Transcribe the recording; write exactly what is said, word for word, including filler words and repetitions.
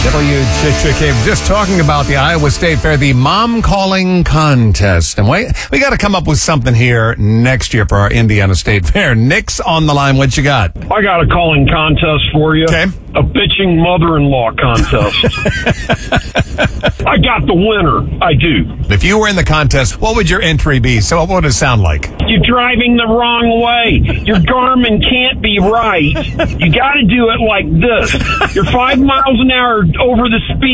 W J K, just talking about the Iowa State Fair, the mom calling contest. And wait, we got to come up with something here next year for our Indiana State Fair. Nick's on the line. What you got? I got a calling contest for you. Okay. A bitching mother-in-law contest. I got the winner. I do. If you were in the contest, what would your entry be? So what would it sound like? You're driving the wrong way. Your Garmin can't be right. You got to do it like this. You're five miles an hour over the speed